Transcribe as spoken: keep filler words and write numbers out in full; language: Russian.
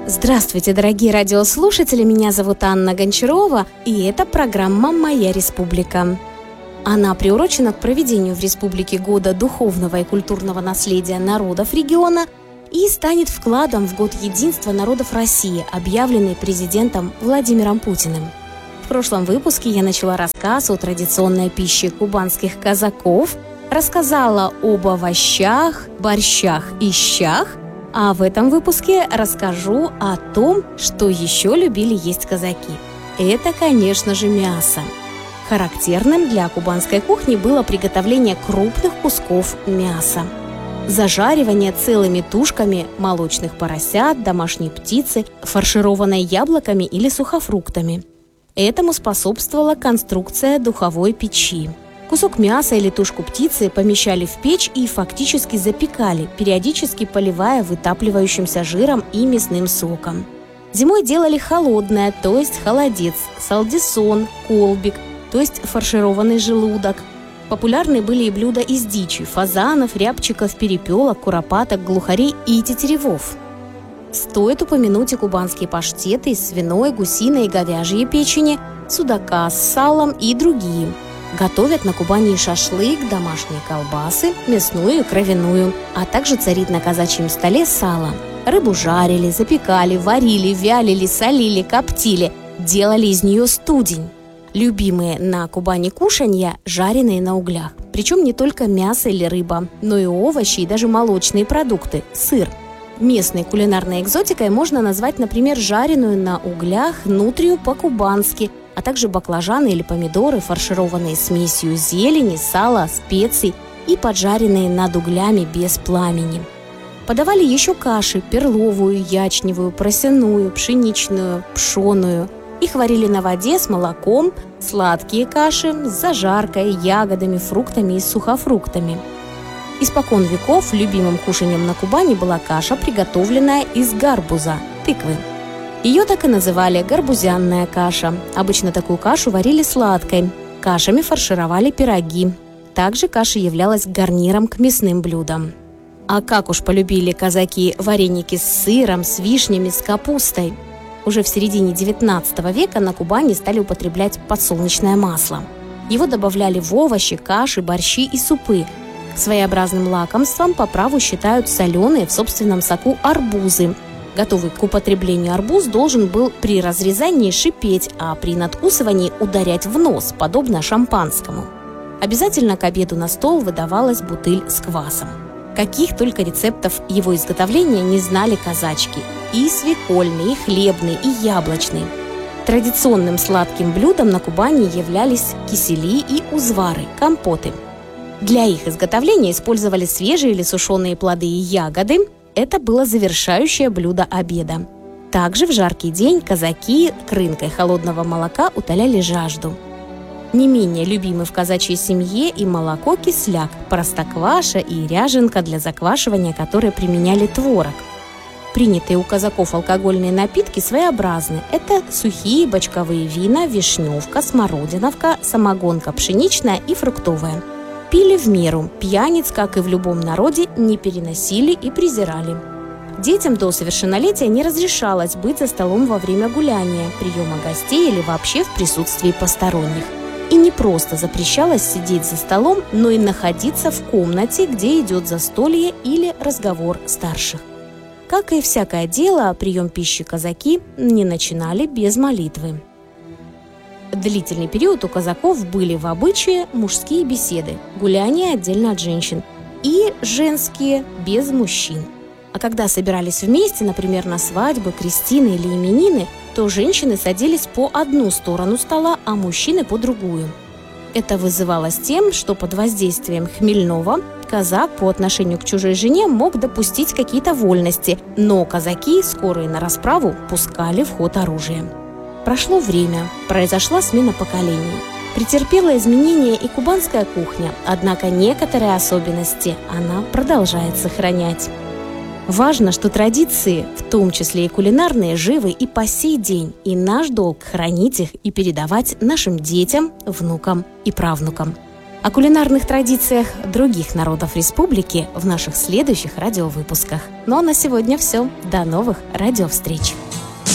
Здравствуйте, дорогие радиослушатели, меня зовут Анна Гончарова, и это программа «Моя республика». Она приурочена к проведению в республике Года духовного и культурного наследия народов региона и станет вкладом в Год единства народов России, объявленный президентом Владимиром Путиным. В прошлом выпуске я начала рассказ о традиционной пище кубанских казаков, рассказала об овощах, борщах и щах, а в этом выпуске расскажу о том, что еще любили есть казаки. Это, конечно же, мясо. Характерным для кубанской кухни было приготовление крупных кусков мяса. Зажаривание целыми тушками молочных поросят, домашней птицы, фаршированной яблоками или сухофруктами. Этому способствовала конструкция духовой печи. Кусок мяса или тушку птицы помещали в печь и фактически запекали, периодически поливая вытапливающимся жиром и мясным соком. Зимой делали холодное, то есть холодец, салдисон, колбик, то есть фаршированный желудок. Популярны были и блюда из дичи – фазанов, рябчиков, перепелок, куропаток, глухарей и тетеревов. Стоит упомянуть и кубанские паштеты из свиной, гусиной и говяжьей печени, судака с салом и другие. Готовят на Кубани и шашлык, домашние колбасы, мясную и кровяную, а также царит на казачьем столе сало. Рыбу жарили, запекали, варили, вялили, солили, коптили, делали из нее студень. Любимые на Кубани кушанья – жареные на углях. Причем не только мясо или рыба, но и овощи и даже молочные продукты – сыр. Местной кулинарной экзотикой можно назвать, например, жареную на углях нутрию по-кубански, а также баклажаны или помидоры, фаршированные смесью зелени, сала, специй и поджаренные над углями без пламени. Подавали еще каши – перловую, ячневую, просяную, пшеничную, пшеную. Их варили на воде с молоком, сладкие каши с зажаркой, ягодами, фруктами и сухофруктами. Испокон веков любимым кушаньем на Кубани была каша, приготовленная из гарбуза – тыквы. Ее так и называли гарбузянная каша. Обычно такую кашу варили сладкой. Кашами фаршировали пироги. Также каша являлась гарниром к мясным блюдам. А как уж полюбили казаки вареники с сыром, с вишнями, с капустой. Уже в середине девятнадцатого века на Кубани стали употреблять подсолнечное масло. Его добавляли в овощи, каши, борщи и супы. Своеобразным лакомством по праву считают соленые в собственном соку арбузы. Готовый к употреблению арбуз должен был при разрезании шипеть, а при надкусывании ударять в нос, подобно шампанскому. Обязательно к обеду на стол выдавалась бутыль с квасом. Каких только рецептов его изготовления не знали казачки. И свекольный, и хлебный, и яблочный. Традиционным сладким блюдом на Кубани являлись кисели и узвары, компоты. Для их изготовления использовали свежие или сушеные плоды и ягоды. Это было завершающее блюдо обеда. Также в жаркий день казаки крынкой холодного молока утоляли жажду. Не менее любимы в казачьей семье и молоко кисляк, простокваша и ряженка, для заквашивания которой применяли творог. Принятые у казаков алкогольные напитки своеобразны. Это сухие бочковые вина, вишневка, смородиновка, самогонка пшеничная и фруктовая. Пили в меру, пьяниц, как и в любом народе, не переносили и презирали. Детям до совершеннолетия не разрешалось быть за столом во время гуляния, приема гостей или вообще в присутствии посторонних. И не просто запрещалось сидеть за столом, но и находиться в комнате, где идет застолье или разговор старших. Как и всякое дело, прием пищи казаки не начинали без молитвы. Длительный период у казаков были в обычае мужские беседы, гуляния отдельно от женщин, и женские без мужчин. А когда собирались вместе, например, на свадьбы, крестины или именины, то женщины садились по одну сторону стола, а мужчины по другую. Это вызывалось тем, что под воздействием хмельного казак по отношению к чужой жене мог допустить какие-то вольности, но казаки, скорые на расправу, пускали в ход оружие. Прошло время, произошла смена поколений. Претерпела изменения и кубанская кухня, однако некоторые особенности она продолжает сохранять. Важно, что традиции, в том числе и кулинарные, живы и по сей день, и наш долг хранить их и передавать нашим детям, внукам и правнукам. О кулинарных традициях других народов республики в наших следующих радиовыпусках. Ну а на сегодня все. До новых радиовстреч!